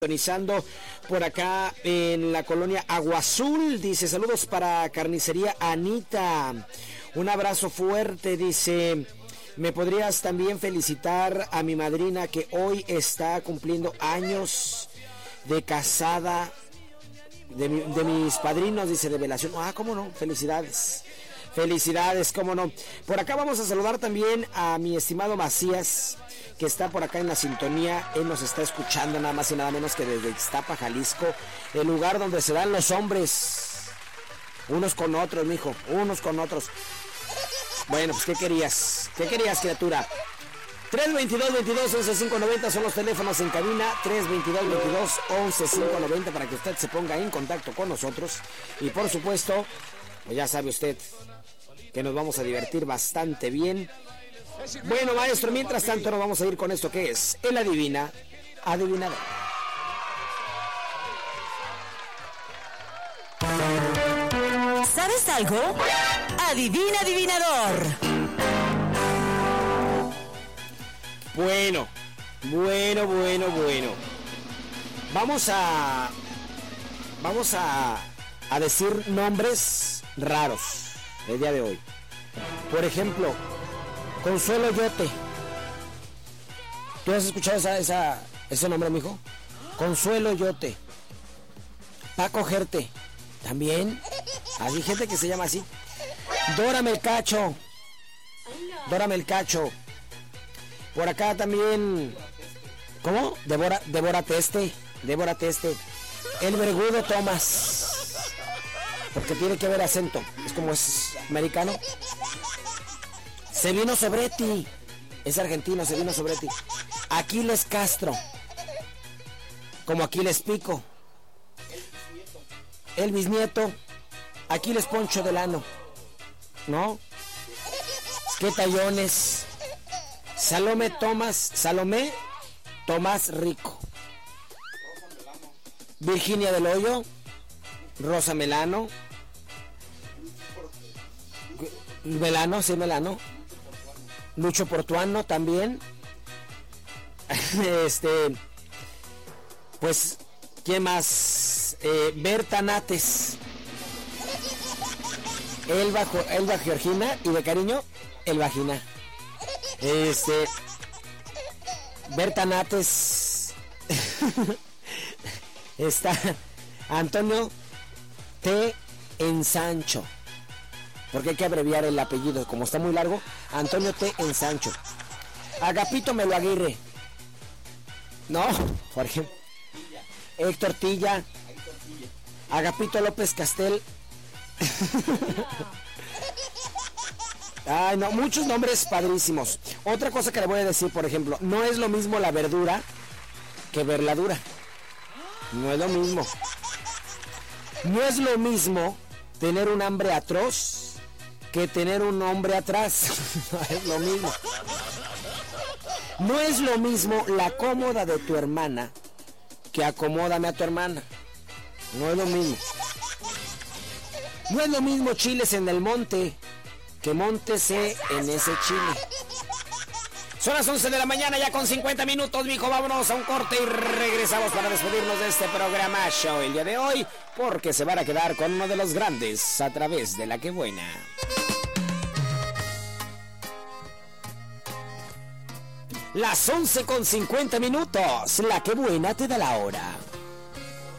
Sintonizando por acá en la colonia Agua Azul. Dice, saludos para Carnicería Anita. Un abrazo fuerte, dice. ¿Me podrías también felicitar a mi madrina que hoy está cumpliendo años de casada? De mis padrinos, dice, de velación. Ah, cómo no, felicidades. Felicidades, cómo no. Por acá vamos a saludar también a mi estimado Macías, que está por acá en la sintonía. Él nos está escuchando nada más y nada menos que desde Ixtapa, Jalisco, el lugar donde se dan los hombres unos con otros, mijo, unos con otros. Bueno, pues ¿qué querías? ¿Qué querías, criatura? 322-22-11-590 son los teléfonos en cabina. 322-22-11-590 para que usted se ponga en contacto con nosotros. Y por supuesto, pues ya sabe usted que nos vamos a divertir bastante bien. Bueno, maestro, mientras tanto nos vamos a ir con esto que es el adivina, adivinador. ¿Sabes algo? Adivina, adivinador. Bueno. Vamos a decir nombres raros el día de hoy. Por ejemplo, Consuelo Yote. ¿Tú has escuchado ese nombre, mijo? Consuelo Yote. Paco Gerte. También. Hay gente que se llama así. Dora Melcacho. Por acá también. ¿Cómo? Débora Teste. El Vergudo Tomás. Porque tiene que haber acento. Es como es americano. Sevino Sobretti. Es argentino, Sevino Sobretti. Aquiles Castro. Como Aquiles Pico. El bisnieto. Aquiles Poncho Delano. ¿No? ¿Qué tallones? Salomé Tomás Rico. Virginia del Hoyo. Rosa Melano. Melano. Lucho Portuano también. Pues, ¿quién más? Berta Nates. Elba Georgina y de cariño, el Vagina. Berta Nates. Está Antonio T. Ensancho. Porque hay que abreviar el apellido, como está muy largo. Antonio T. Ensancho. Agapito Meloaguirre. No, por ejemplo. Héctor Tilla. Agapito López Castel. Ay, no, muchos nombres padrísimos. Otra cosa que le voy a decir, por ejemplo, no es lo mismo la verdura que verladura. No es lo mismo. No es lo mismo tener un hambre atroz que tener un hombre atrás. No es lo mismo. No es lo mismo la cómoda de tu hermana que acomódame a tu hermana. No es lo mismo. No es lo mismo chiles en el monte que móntese en ese chile. Son las 11 de la mañana ya con 50 minutos, mijo. Vámonos a un corte y regresamos para despedirnos de este programa show el día de hoy, porque se van a quedar con uno de los grandes a través de La Que Buena. Las 11 con 50 minutos. La Que Buena te da la hora.